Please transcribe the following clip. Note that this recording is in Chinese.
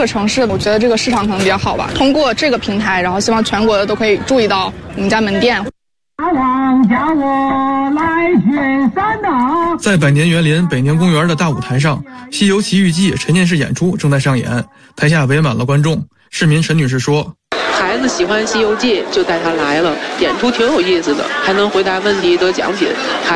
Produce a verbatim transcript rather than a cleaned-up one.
个城市，我觉得这个市场可能比较好吧。通过这个平台，然后希望全国的都可以注意到我们家门店。 在百年园林北年公园的大舞台上，《西游奇遇记》沉浸式演出正在上演，台下围满了观众。市民陈女士说， 孩子喜欢《西游记》，就带他来了，演出挺有意思的，还能回答问题得奖品。还